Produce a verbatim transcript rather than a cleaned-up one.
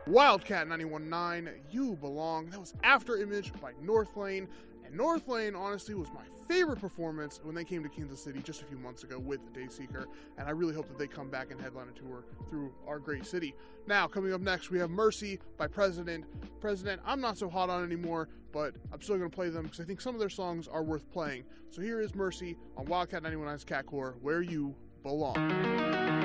Wildcat ninety-one point nine, You Belong. That was After Image by Northlane. And Northlane, honestly, was my favorite performance when they came to Kansas City just a few months ago with Dayseeker. And I really hope that they come back and headline a tour through our great city. Now, coming up next, we have Mercy by President. President, I'm not so hot on anymore, but I'm still going to play them because I think some of their songs are worth playing. So here is Mercy on Wildcat ninety-one point nine's Cat Core, Where You Belong.